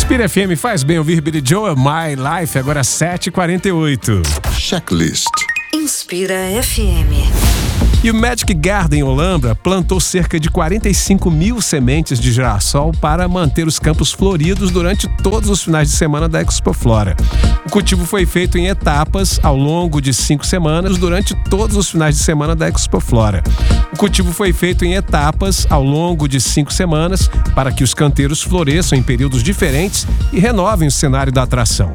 Inspira FM, faz bem ouvir Billy Joel, My Life, agora 7h48. Checklist. Inspira FM. E o Magic Garden Olambra plantou cerca de 45 mil sementes de girassol para manter os campos floridos durante todos os finais de semana da Expo Flora. O cultivo foi feito em etapas ao longo de 5 semanas durante todos os finais de semana da Expo Flora. O cultivo foi feito em etapas ao longo de 5 semanas para que os canteiros floresçam em períodos diferentes e renovem o cenário da atração.